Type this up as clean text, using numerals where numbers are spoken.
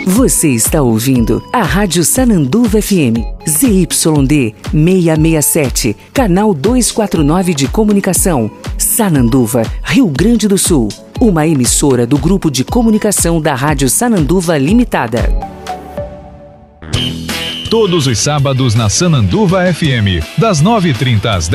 Você está ouvindo a Rádio Sananduva FM, ZYD 667, canal 249 de comunicação, Sananduva, Rio Grande do Sul. Uma emissora do Grupo de Comunicação da Rádio Sananduva Limitada. Todos os sábados na Sananduva FM, das 9h30 às